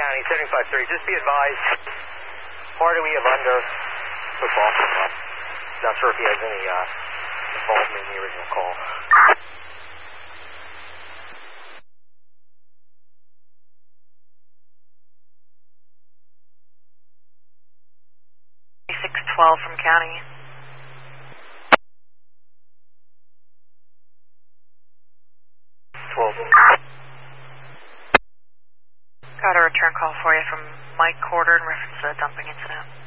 County, 75-3. Just be advised, part of we have under football. Not sure if he has any involvement in the original call. 612 from County. Got a return call for you from Mike Corder in reference to the dumping incident.